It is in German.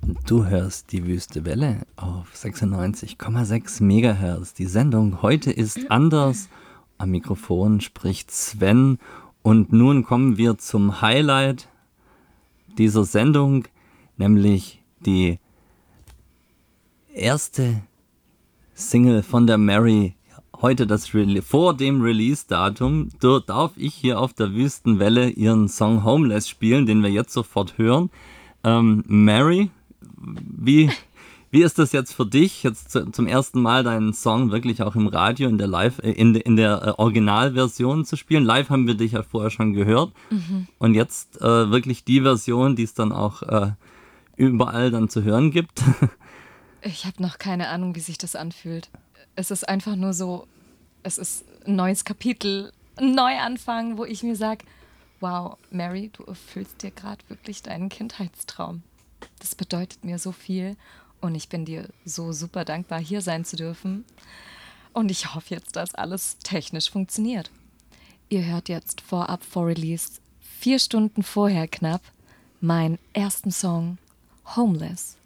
Du hörst die Wüste Welle auf 96,6 Megahertz. Die Sendung heute ist anders. Am Mikrofon spricht Sven. Und nun kommen wir zum Highlight dieser Sendung, nämlich die erste Single von der Mary. Heute vor dem Release-Datum darf ich hier auf der Wüstenwelle ihren Song Homeless spielen, den wir jetzt sofort hören. Mary, wie ist das jetzt für dich, jetzt zum ersten Mal deinen Song wirklich auch im Radio in der Originalversion zu spielen? Live haben wir dich ja vorher schon gehört. Und jetzt wirklich die Version, die es dann auch überall dann zu hören gibt. Ich habe noch keine Ahnung, wie sich das anfühlt. Es ist einfach nur so, es ist ein neues Kapitel, ein Neuanfang, wo ich mir sage, wow, Mary, du erfüllst dir gerade wirklich deinen Kindheitstraum. Das bedeutet mir so viel und ich bin dir so super dankbar, hier sein zu dürfen. Und ich hoffe jetzt, dass alles technisch funktioniert. Ihr hört jetzt vorab vor Release, 4 Stunden vorher knapp, meinen ersten Song, Homeless.